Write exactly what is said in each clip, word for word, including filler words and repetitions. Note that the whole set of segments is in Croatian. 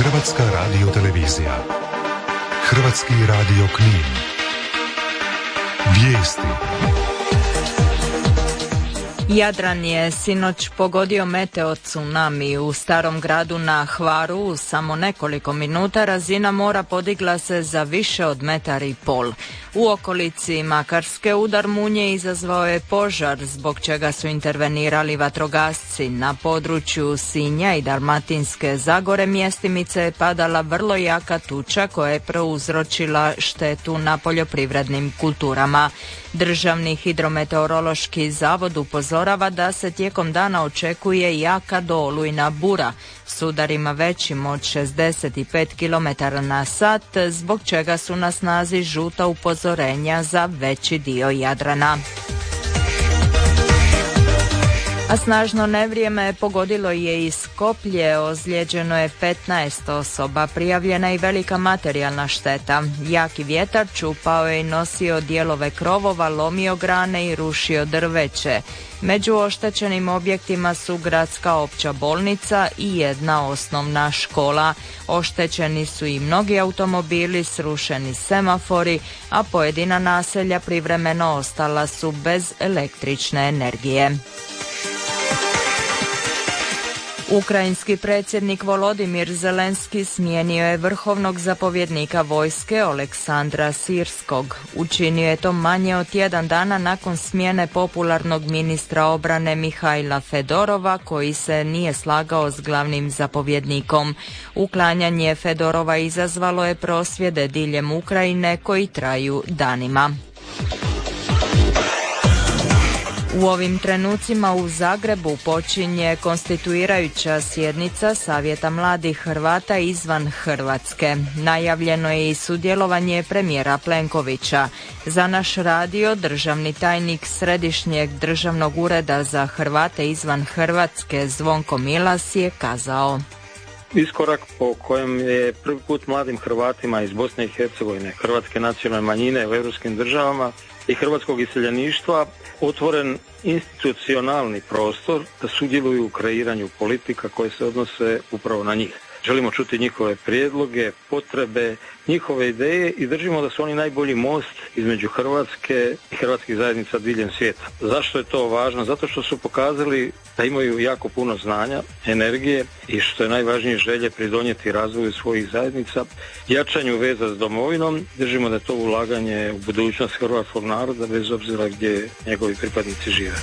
Hrvatska radiotelevizija. Hrvatski radio Knin. Vijesti. Jadran je sinoć pogodio meteo tsunami u Starom gradu na Hvaru. U samo nekoliko minuta razina mora podigla se za više od metar i pol. U okolici Makarske udar munje izazvao je požar, zbog čega su intervenirali vatrogasci. Na području Sinja i Dalmatinske Zagore mjestimice je padala vrlo jaka tuča koja je prouzročila štetu na poljoprivrednim kulturama. Državni hidrometeorološki zavod upozorava da se tijekom dana očekuje jaka do olujna bura s udarima većim od šezdeset pet kilometara na sat, zbog čega su na snazi žuta upozorenja za veći dio Jadrana. A snažno nevrijeme pogodilo je i Skoplje, ozlijeđeno je petnaest osoba, prijavljena i velika materijalna šteta. Jaki vjetar čupao je i nosio dijelove krovova, lomio grane i rušio drveće. Među oštećenim objektima su gradska opća bolnica i jedna osnovna škola. Oštećeni su i mnogi automobili, srušeni semafori, a pojedina naselja privremeno ostala su bez električne energije. Ukrajinski predsjednik Volodimir Zelenski smijenio je vrhovnog zapovjednika vojske Oleksandra Sirskog. Učinio je to manje od tjedan dana nakon smjene popularnog ministra obrane Mihajla Fedorova, koji se nije slagao s glavnim zapovjednikom. Uklanjanje Fedorova izazvalo je prosvjede diljem Ukrajine koji traju danima. U ovim trenucima u Zagrebu počinje konstituirajuća sjednica Savjeta mladih Hrvata izvan Hrvatske. Najavljeno je i sudjelovanje premijera Plenkovića. Za naš radio državni tajnik Središnjeg državnog ureda za Hrvate izvan Hrvatske Zvonko Milas je kazao: Iskorak po kojem je prvi put mladim Hrvatima iz Bosne i Hercegovine, hrvatske nacionalne manjine u europskim državama i hrvatskog iseljeništva otvoren institucionalni prostor da sudjeluju u kreiranju politika koje se odnose upravo na njih. Želimo čuti njihove prijedloge, potrebe, njihove ideje i držimo da su oni najbolji most između Hrvatske i hrvatskih zajednica diljem svijeta. Zašto je to važno? Zato što su pokazali da imaju jako puno znanja, energije i što je najvažnije želje pridonijeti razvoju svojih zajednica, jačanju veza s domovinom. Držimo da je to ulaganje u budućnost hrvatskog naroda bez obzira gdje njegovi pripadnici žive.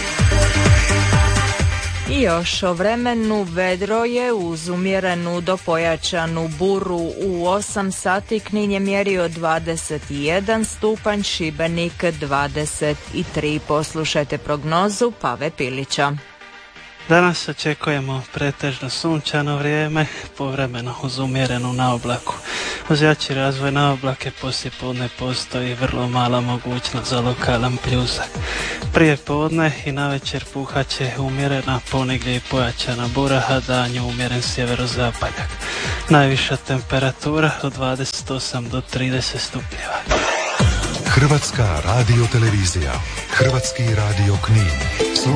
I još o vremenu. Vedro je uz umjerenu do pojačanu buru. U osam sati Knin je mjerio dvadeset jedan stupanj, Šibenik dvadeset tri. Poslušajte prognozu Pave Pilića. Danas očekujemo pretežno sunčano vrijeme, povremeno uz umjerenu naoblaku. Uz jači razvoj naoblake poslijepodne postoji vrlo mala mogućnost za lokalan pljusak. Prije podne i navečer puhat će umjerena, ponegdje i pojačana bura, a danju umjeren sjeverozapadak. Najviša temperatura od dvadeset osam do trideset stupnjeva. Hrvatska radiotelevizija. Hrvatski radio Knin.